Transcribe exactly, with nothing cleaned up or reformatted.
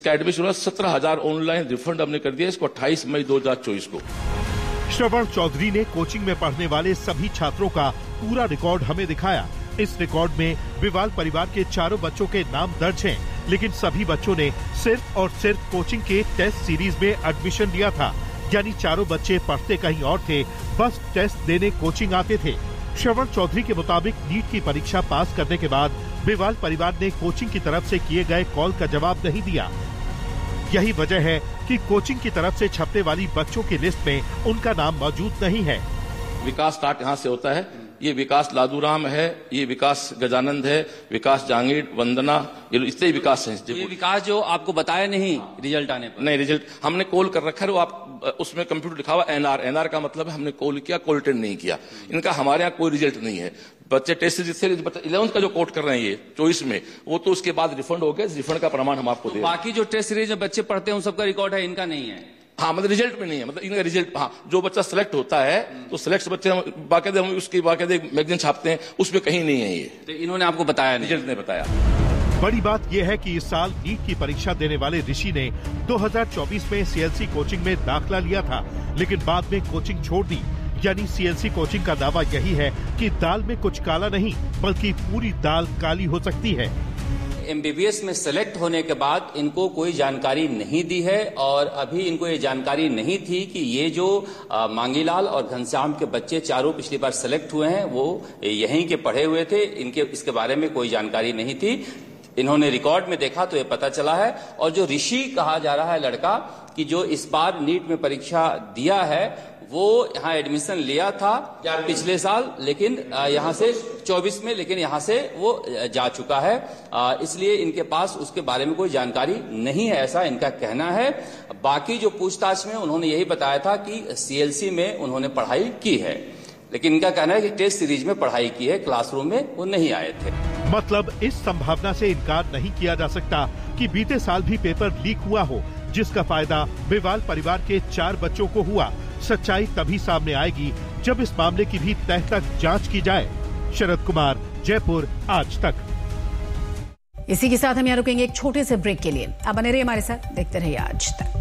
Admission हुआ सत्रह हजार ऑनलाइन रिफंड हमने कर दिया इसको अट्ठाईस मई दो हजार चौबीस को। श्रवण चौधरी ने कोचिंग में पढ़ने वाले सभी छात्रों का पूरा रिकॉर्ड हमें दिखाया। इस रिकॉर्ड में विवाल परिवार के चारों बच्चों के नाम दर्ज हैं, लेकिन सभी बच्चों ने सिर्फ और सिर्फ कोचिंग के टेस्ट सीरीज में एडमिशन लिया था। यानी चारों बच्चे पढ़ते कहीं और थे, बस टेस्ट देने कोचिंग आते थे। श्रवण चौधरी के मुताबिक नीट की परीक्षा पास करने के बाद विवाल परिवार ने कोचिंग की तरफ से किए गए कॉल का जवाब नहीं दिया। यही वजह है कि कोचिंग की तरफ से छपने वाली बच्चों की लिस्ट में उनका नाम मौजूद नहीं है। विकास स्टार्ट यहाँ से होता है। ये विकास लादूराम है, ये विकास गजानंद है, विकास जहांगीर, वंदना, ये इससे विकास है। ये विकास जो आपको बताया नहीं रिजल्ट आने पर? नहीं, रिजल्ट हमने कॉल कर रखा है। वो आप उसमें कंप्यूटर लिखा हुआ एनआर, एनआर का मतलब है हमने कॉल किया, कॉल अटेंड नहीं किया। इनका हमारे यहाँ कोई रिजल्ट नहीं है। बच्चे टेस्ट से इलेवंथ का जो कोट कर रहे हैं ये चॉइस में, वो तो उसके बाद रिफंड हो गया। रिफंड का प्रमाण हम आपको तो दे। बाकी जो टेस्ट सीरीज में बच्चे पढ़ते हैं उन सबका रिकॉर्ड है, इनका नहीं है। हाँ, मतलब रिजल्ट में नहीं है, मतलब इनका रिजल्ट, हाँ, जो बच्चा सिलेक्ट होता है तो सिलेक्ट बच्चे हम बाकायदे हम उसकी बाकायदे मैगजीन छापते हैं, उसमें कहीं नहीं है ये। तो इन्होंने आपको बताया नहीं? रिजल्ट ने बताया। बड़ी बात यह है कि इस साल नीट की परीक्षा देने वाले ऋषि ने दो हज़ार चौबीस में सीएलसी कोचिंग में दाखिला लिया था, लेकिन बाद में कोचिंग छोड़ दी। यानी सीएलसी कोचिंग का दावा यही है कि दाल में कुछ काला नहीं, बल्कि पूरी दाल काली हो सकती है। एमबीबीएस में सेलेक्ट होने के बाद इनको कोई जानकारी नहीं दी है, और अभी इनको ये जानकारी नहीं थी कि ये जो आ, मांगीलाल और घनश्याम के बच्चे चारों पिछली बार सेलेक्ट हुए हैं वो यहीं के पढ़े हुए थे। इनके इसके बारे में कोई जानकारी नहीं थी। इन्होंने रिकॉर्ड में देखा तो ये पता चला है। और जो ऋषि कहा जा रहा है लड़का कि जो इस बार नीट में परीक्षा दिया है, वो यहाँ एडमिशन लिया था पिछले साल, लेकिन यहाँ से चौबीस में, लेकिन यहाँ से वो जा चुका है, इसलिए इनके पास उसके बारे में कोई जानकारी नहीं है, ऐसा इनका कहना है। बाकी जो पूछताछ में उन्होंने यही बताया था कि सीएलसी में उन्होंने पढ़ाई की है, लेकिन इनका कहना है कि टेस्ट सीरीज में पढ़ाई की है, क्लासरूम में वो नहीं आए थे। मतलब इस संभावना से इनकार नहीं किया जा सकता कि बीते साल भी पेपर लीक हुआ हो, जिसका फायदा विवाल परिवार के चार बच्चों को हुआ। सच्चाई तभी सामने आएगी जब इस मामले की भी तह तक जांच की जाए। शरद कुमार, जयपुर, आज तक। इसी के साथ हम यहाँ रुकेंगे एक छोटे से ब्रेक के लिए। आप बने रहिए हमारे साथ, देखते रहिए आज तक।